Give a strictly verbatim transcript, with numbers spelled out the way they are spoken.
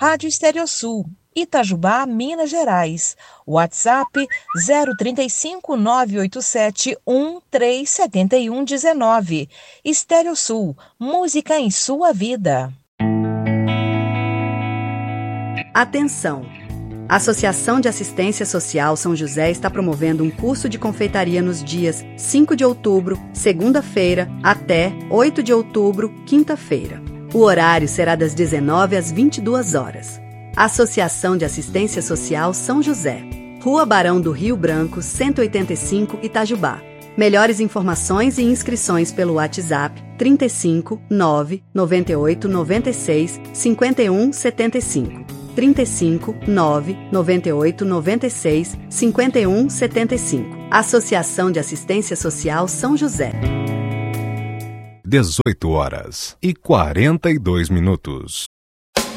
Rádio Stereosul, Itajubá, Minas Gerais. WhatsApp zero trinta e cinco, nove oito sete, um três sete um um nove. Stereosul, música em sua vida. Atenção! A Associação de Assistência Social São José está promovendo um curso de confeitaria nos dias cinco de outubro, segunda-feira, até oito de outubro, quinta-feira. O horário será das dezenove às vinte e duas horas. Associação de Assistência Social São José, Rua Barão do Rio Branco, cento e oitenta e cinco, Itajubá. Melhores informações e inscrições pelo WhatsApp trinta e cinco, nove, noventa e oito, noventa e seis, cinquenta e um, setenta e cinco. trinta e cinco, nove, noventa e oito, noventa e seis, cinquenta e um, setenta e cinco. Associação de Assistência Social São José. dezoito horas e quarenta e dois minutos.